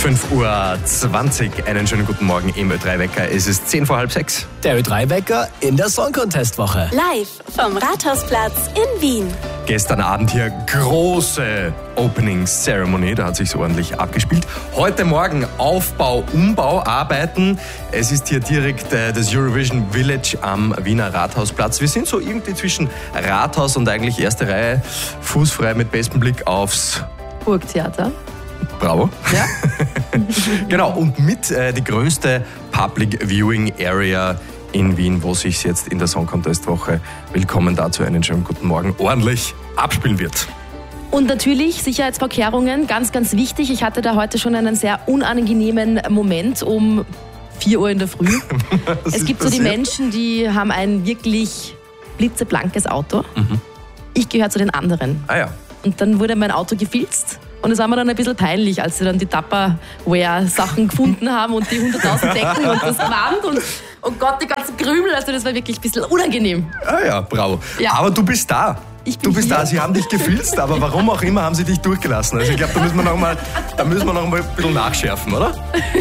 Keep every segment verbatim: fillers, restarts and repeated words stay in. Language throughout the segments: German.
fünf Uhr zwanzig, einen schönen guten Morgen im Ö drei Wecker. Es ist zehn vor halb sechs. Der Ö drei Wecker in der Song Contest Woche. Live vom Rathausplatz in Wien. Gestern Abend hier große Opening Ceremony, da hat sich's ordentlich abgespielt. Heute Morgen Aufbau, Umbauarbeiten. Es ist hier direkt äh, das Eurovision Village am Wiener Rathausplatz. Wir sind so irgendwie zwischen Rathaus und eigentlich erste Reihe, fußfrei mit bestem Blick aufs Burgtheater. Bravo. Ja. Genau, und mit äh, die größte Public Viewing Area in Wien, wo sich jetzt in der Song Contest Woche, willkommen dazu, einen schönen guten Morgen, ordentlich abspielen wird. Und natürlich Sicherheitsvorkehrungen, ganz, ganz wichtig. Ich hatte da heute schon einen sehr unangenehmen Moment um vier Uhr in der Früh. Es gibt so die Menschen, die haben ein wirklich blitzeblankes Auto. Mhm. Ich gehöre zu den anderen. Ah ja. Und dann wurde mein Auto gefilzt. Und es war mir dann ein bisschen peinlich, als sie dann die Tupperware-Sachen gefunden haben und die hunderttausend Decken und das Gewand und oh Gott, die ganzen Krümel. Also das war wirklich ein bisschen unangenehm. Ah ja, bravo. Ja. Aber du bist da. Ich bin du bist hier. da. Sie haben dich gefilzt, aber warum auch immer haben sie dich durchgelassen. Also ich glaube, da müssen wir noch mal, da müssen wir noch mal ein bisschen nachschärfen, oder?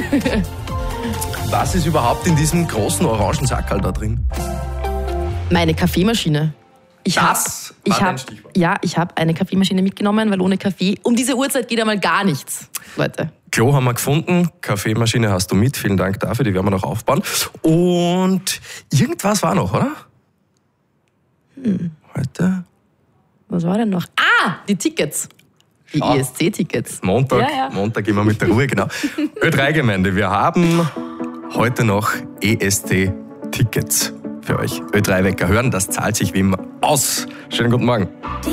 Was ist überhaupt in diesem großen orangen Sackerl da drin? Meine Kaffeemaschine. Ich Das hab, war ich dein hab, Stichwort. Ja, ich habe eine Kaffeemaschine mitgenommen, weil ohne Kaffee um diese Uhrzeit geht einmal gar nichts, Leute. Klo haben wir gefunden, Kaffeemaschine hast du mit, vielen Dank dafür, die werden wir noch aufbauen. Und irgendwas war noch, oder? Hm. Heute? Was war denn noch? Ah, die Tickets. Die Schau. E S C-Tickets. Montag, Ja, ja. Montag gehen wir mit der Ruhe, genau. Ö drei Gemeinde, wir haben heute noch E S C-Tickets für euch. Ö drei Wecker hören, das zahlt sich wie immer aus. Schönen guten Morgen.